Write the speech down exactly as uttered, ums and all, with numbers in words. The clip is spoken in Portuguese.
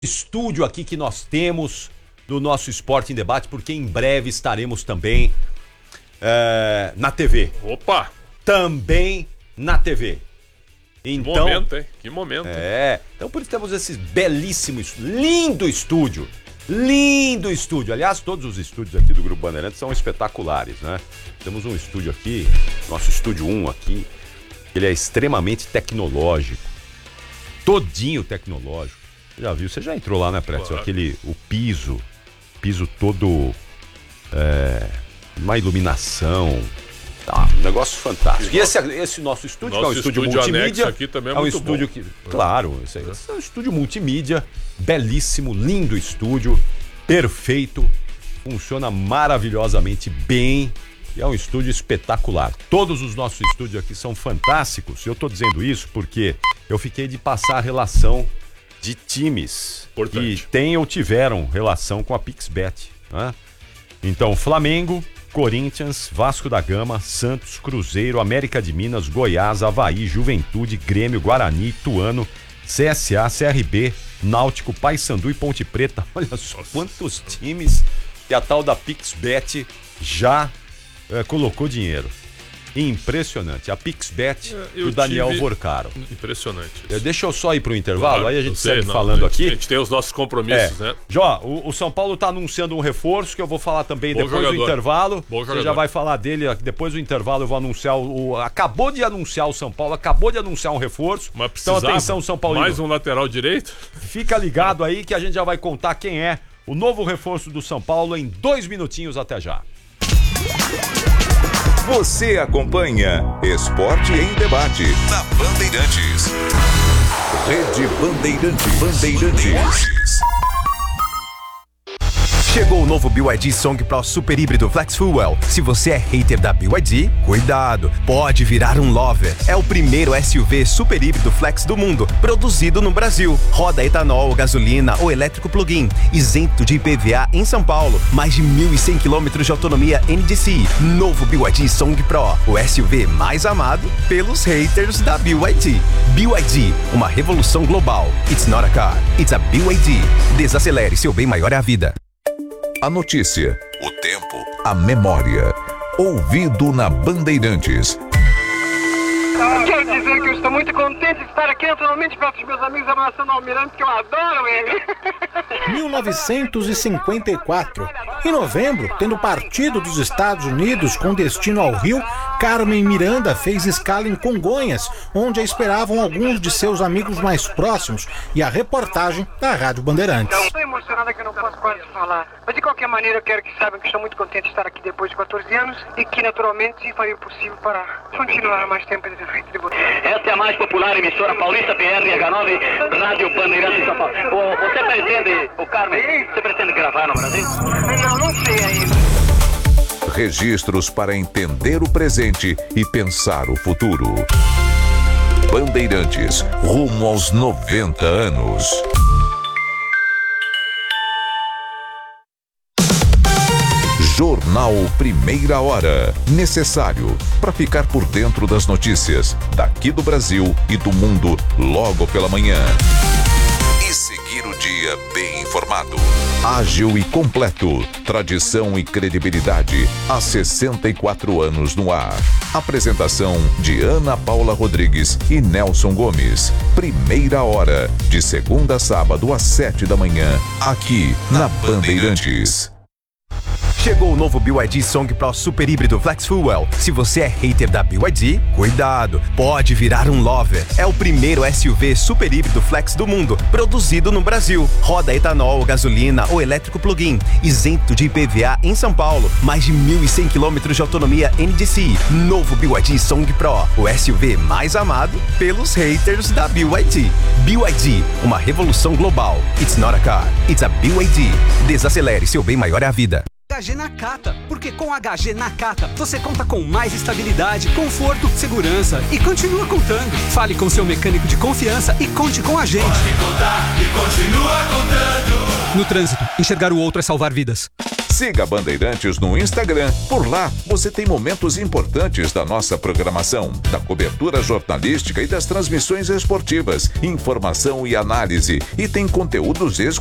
Estúdio aqui que nós temos do nosso Esporte em Debate, porque em breve estaremos também é, na T V. Opa! Também na T V. Então, que momento, hein? Que momento. É, então por isso temos esse belíssimo, lindo estúdio. Lindo estúdio. Aliás, todos os estúdios aqui do Grupo Bandeirantes são espetaculares, né? Temos um estúdio aqui, nosso estúdio um aqui, ele é extremamente tecnológico. Todinho tecnológico. Você já viu? Você já entrou lá, né, Pretzel? Claro. Aquele, o piso, piso todo, é, uma iluminação, tá, um negócio fantástico. E esse, esse nosso estúdio, que é um estúdio, estúdio multimídia, aqui também é, é um muito estúdio bom. que, claro, esse é, esse é um estúdio multimídia, belíssimo, lindo estúdio, perfeito, funciona maravilhosamente bem. E é um estúdio espetacular. Todos os nossos estúdios aqui são fantásticos. Eu tô dizendo isso porque eu fiquei de passar a relação de times Importante. que têm ou tiveram relação com a PixBet, né? Então, Flamengo, Corinthians, Vasco da Gama, Santos, Cruzeiro, América de Minas, Goiás, Avaí, Juventude, Grêmio, Guarani, Ituano, C S A, C R B, Náutico, Paysandu e Ponte Preta. Olha só quantos times que a tal da PixBet já é, colocou dinheiro. Impressionante. A PixBet é, do Daniel tive... Vorcaro. Impressionante. Isso. Deixa eu só ir pro intervalo, claro, aí a gente sei, segue não, falando a gente, aqui. A gente tem os nossos compromissos, é. né? Jó, o, o São Paulo tá anunciando um reforço que eu vou falar também Bom depois jogador. do intervalo. Bom Você jogador. já vai falar dele, depois do intervalo eu vou anunciar o, o... Acabou de anunciar o São Paulo, acabou de anunciar um reforço. Mas então atenção, São Paulo. Mais um lateral direito? Fica ligado aí que a gente já vai contar quem é o novo reforço do São Paulo em dois minutinhos, até já. Você acompanha Esporte em Debate na Bandeirantes. Rede Bandeirantes. Bandeirantes. Chegou o novo B Y D Song Pro Super Híbrido Flex Fuel. Se você é hater da B Y D, cuidado, pode virar um lover. É o primeiro S U V super híbrido flex do mundo, produzido no Brasil. Roda etanol, gasolina ou elétrico plug-in, isento de I P V A em São Paulo. Mais de mil e cem quilômetros de autonomia N D C I. Novo B Y D Song Pro, o S U V mais amado pelos haters da B Y D. B Y D, uma revolução global. It's not a car, it's a B Y D. Desacelere, seu bem maior é a vida. A notícia, o tempo, a memória. Ouvido na Bandeirantes. Quero dizer que eu estou muito contente de estar aqui naturalmente perto dos meus amigos abraçando o Almirante, que eu adoro ele. mil novecentos e cinquenta e quatro. Em novembro, tendo partido dos Estados Unidos com destino ao Rio, Carmen Miranda fez escala em Congonhas, onde a esperavam alguns de seus amigos mais próximos, e a reportagem da Rádio Bandeirantes. Estou emocionada que eu não posso quase falar. Mas de qualquer maneira eu quero que saibam que estou muito contente de estar aqui depois de quatorze anos e que naturalmente farei o possível para continuar mais tempo de frente de vocês. Esta é a mais popular emissora paulista P R H nove, Rádio Bandeirantes São Paulo. O, você pretende, o Carmen, você pretende gravar no Brasil? Não, não sei ainda. Registros para entender o presente e pensar o futuro. Bandeirantes, rumo aos noventa anos. Jornal Primeira Hora. Necessário para ficar por dentro das notícias daqui do Brasil e do mundo logo pela manhã. E seguir o dia bem informado. Ágil e completo. Tradição e credibilidade há sessenta e quatro anos no ar. Apresentação de Ana Paula Rodrigues e Nelson Gomes. Primeira Hora. De segunda a sábado às sete da manhã. Aqui na Bandeirantes. Chegou o novo B Y D Song Pro Super Híbrido Flex Fuel. Se você é hater da B Y D, cuidado, pode virar um lover. É o primeiro S U V super híbrido flex do mundo, produzido no Brasil. Roda etanol, gasolina ou elétrico plug-in, isento de I P V A em São Paulo. Mais de mil e cem quilômetros de autonomia N D C I. Novo B Y D Song Pro, o S U V mais amado pelos haters da B Y D. B Y D, uma revolução global. It's not a car, it's a B Y D. Desacelere, seu bem maior é a vida. H G Nakata, porque com H G Nakata você conta com mais estabilidade, conforto, segurança e continua contando. Fale com seu mecânico de confiança e conte com a gente. Pode contar e continua contando. No trânsito, enxergar o outro é salvar vidas. Siga a Bandeirantes no Instagram. Por lá, você tem momentos importantes da nossa programação, da cobertura jornalística e das transmissões esportivas, informação e análise. E tem conteúdos exclusivos